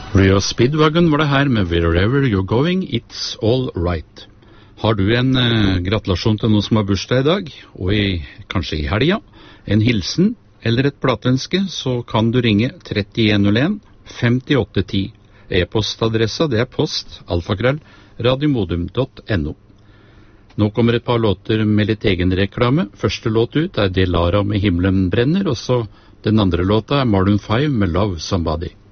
Rio Speedwagon var det her med Wherever You're Going, It's All Right. Har du en gratulasjon til noen som har bursdag i dag, og kanskje i helga, en hilsen eller et plateønske, så kan du ringe 3101 5810. E-postadressa det er post@radiomodum.no. Nå kommer et par låter med litt egen reklame. Første låt ut er Delara med Himmelen brenner, og så den andre låta er Maroon 5 med Love Somebody.